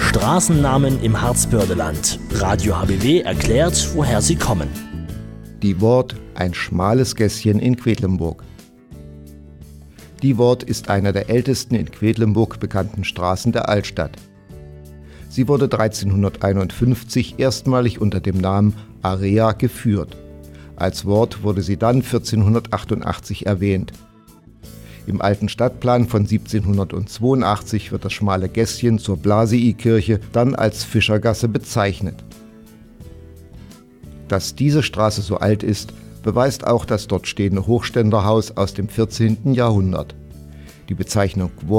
Straßennamen im Harzbördeland. Radio HBW erklärt, woher sie kommen. Die Wort, ein schmales Gässchen in Quedlinburg. Die Wort ist einer der ältesten in Quedlinburg bekannten Straßen der Altstadt. Sie wurde 1351 erstmalig unter dem Namen Area geführt. Als Wort wurde sie dann 1488 erwähnt. Im alten Stadtplan von 1782 wird das schmale Gässchen zur Blasii-Kirche dann als Fischergasse bezeichnet. Dass diese Straße so alt ist, beweist auch das dort stehende Hochständerhaus aus dem 14. Jahrhundert. Die Bezeichnung